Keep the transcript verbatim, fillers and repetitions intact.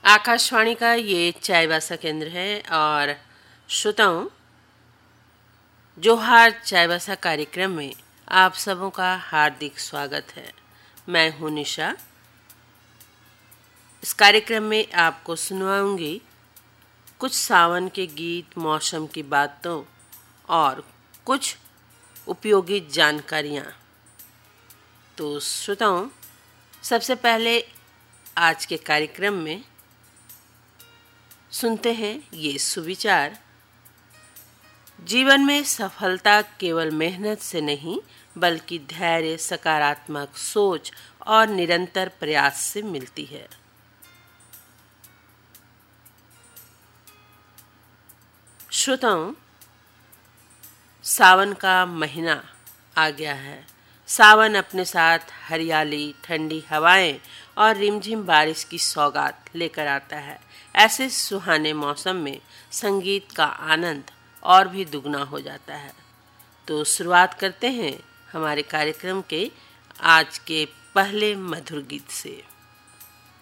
आकाशवाणी का ये चाईबासा केंद्र है और श्रोताओं, जोहार चाईबासा कार्यक्रम में आप सबों का हार्दिक स्वागत है। मैं हूं निशा। इस कार्यक्रम में आपको सुनवाऊंगी कुछ सावन के गीत, मौसम की बातों और कुछ उपयोगी जानकारियां। तो श्रोताओं, सबसे पहले आज के कार्यक्रम में सुनते हैं ये सुविचार। जीवन में सफलता केवल मेहनत से नहीं बल्कि धैर्य, सकारात्मक सोच और निरंतर प्रयास से मिलती है। श्रोताओं, सावन का महीना आ गया है। सावन अपने साथ हरियाली, ठंडी हवाएं और रिमझिम बारिश की सौगात लेकर आता है। ऐसे सुहाने मौसम में संगीत का आनंद और भी दुगना हो जाता है। तो शुरुआत करते हैं हमारे कार्यक्रम के आज के पहले मधुर गीत से।